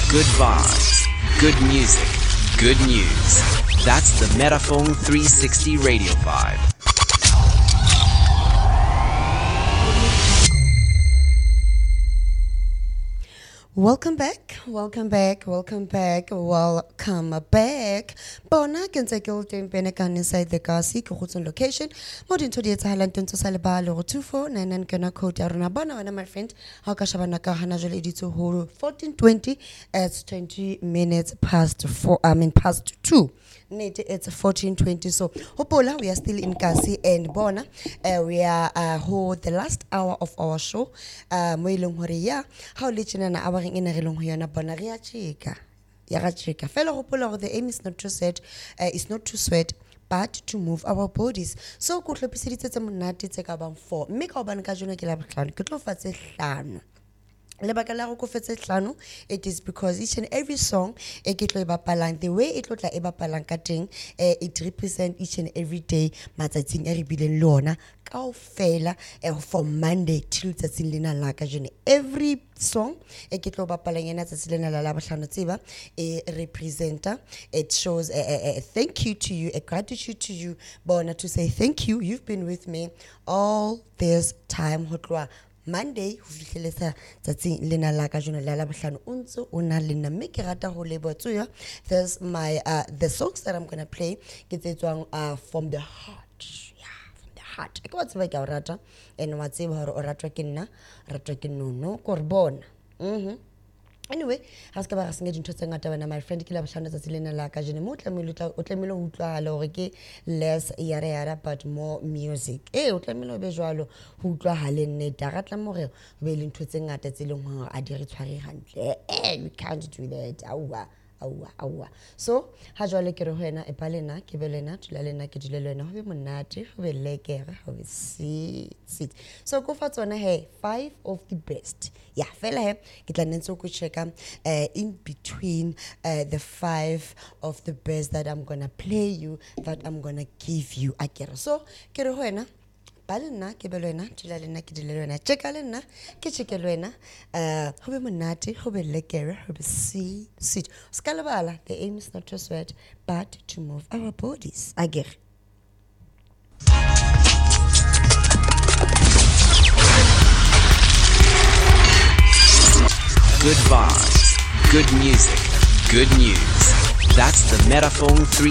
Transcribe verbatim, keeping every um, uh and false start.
Good vibes, good music, good news. That's the Metaphone three sixty Radio Vibe. Welcome back, welcome back, welcome back, welcome back. Bona ke ntse ke o teng pene ka inside the Kasi ke go location. Mo dintho di etsahalang teng tsa le ba le go two four nine nine kana code ya rona bona wena my friend. Ha ka shabana ka hana jole editse ho fourteen twenty at twenty minutes past four I mean past two. Nete it's fourteen twenty, so hopola we are still in Kasi and bona uh, we are uh, ho the last hour of our show uh mo ileng hore ya ha o le tshena a ba reng ene re leng ho yona bona re a cheka ya ga cheka fela hopola hore the aim is not to sweat uh, is not to sweat but to move our bodies. So go tlhopiseditse tse monate tse ka bang four mme ka obana ka jona ke la botlhano ke tlo fatse hlano lebaka la go go fetse hlano it is because each and every song e ke tlo e bapalang the way it tla e bapalang ka teng it represent each and every day matsatsing e re bileng lona kaofela from Monday till tsatsing lena la ka jone every song e ke tlo bapalang yena tsatsi lena la bohlano tseba e representer it shows a, a, a thank you to you, a gratitude to you bona to say thank you, you've been with me all this time ho tloa Monday ho fihleletsa tsatsing lena la ka jona la la bohlano o ntse o na le nna mme ke rata ho lebotso ya there's my uh, the songs that I'm going to play ke tsetswang uh, from the heart yeah from the heart ke wa tseba ke a rata and wa tseba hore o ratwa ke nna ratwa ke nono ko re bona mhm anyway ha ska ba ga senga dintho tse ngata bana my friend ke la bohlano tsa tselena la ka jene mo tlamelo o tlamelo o utlwala hore ke less yara yara but more music eh o tlamelo be jwalo ho utlwahale nne da ga tla more be le ntho tse ngata tse leng hore a di re tshware hantle eh you can't do that awa awa awa so ha jwale ke re ho ena e palena ke be lena tla lena ke dile lena ho be monate ho be lekere ho be sit sit so go fa tsona he five of the best yeah fela he ke tla ntse go checka uh, in between uh, the five of the best that I'm going to play you that I'm going to give you akere so ke re ho ena balena ke belwena tla lena ke dilelwena cheka lena ke chekelwena uh ho be monate ho be lekere ho be see sit skalabala the aim is not to sweat but to move our bodies agere Good vibes, good music, good news. That's the Metaphone three